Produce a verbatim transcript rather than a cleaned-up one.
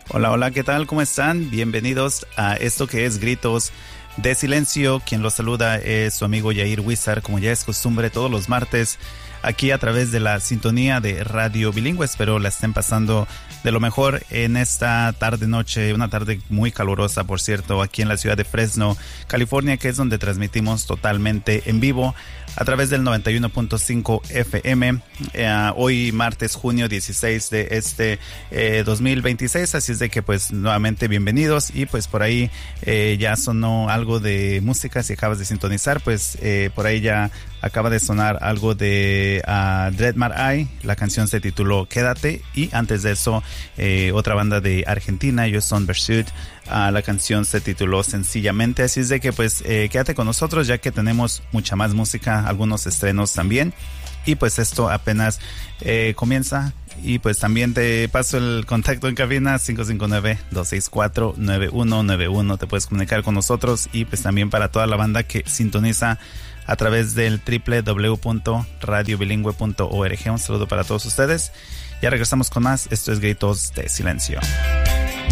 Hola, hola, ¿qué tal? ¿Cómo están? Bienvenidos a esto que es Gritos de Silencio. Quien los saluda es su amigo Yair Wizard, como ya es costumbre todos los martes, aquí a través de la sintonía de Radio Bilingüe. Espero la estén pasando de lo mejor en esta tarde-noche, una tarde muy calurosa, por cierto, aquí en la ciudad de Fresno, California, que es donde transmitimos totalmente en vivo a través del noventa y uno punto cinco F M, eh, hoy martes, junio dieciséis de este eh, dos mil veintiséis, así es de que pues nuevamente bienvenidos. Y pues por ahí eh, ya sonó algo de música. Si acabas de sintonizar, pues eh, por ahí ya acaba de sonar algo de uh, Dread Mar Eye. La canción se tituló Quédate, y antes de eso eh, otra banda de Argentina, ellos son Versuit. Uh, la canción se tituló Sencillamente. Así es de que pues eh, quédate con nosotros, ya que tenemos mucha más música, algunos estrenos también, y pues esto apenas eh, comienza. Y pues también te paso el contacto en cabina cinco cinco nueve, dos seis cuatro, nueve uno nueve uno. Te puedes comunicar con nosotros, y pues también para toda la banda que sintoniza a través del doble u doble u doble u punto radio bilingüe punto org. Un saludo para todos ustedes. Ya regresamos con más. Esto es Gritos de Silencio.